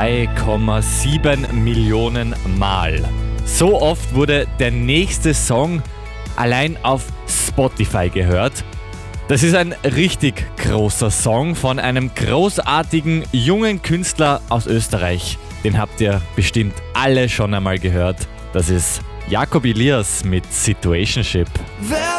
2,7 Millionen Mal. So oft wurde der nächste Song allein auf Spotify gehört. Das ist ein richtig großer Song von einem großartigen jungen Künstler aus Österreich. Den habt ihr bestimmt alle schon einmal gehört. Das ist Jakob Elias mit Situationship. Wer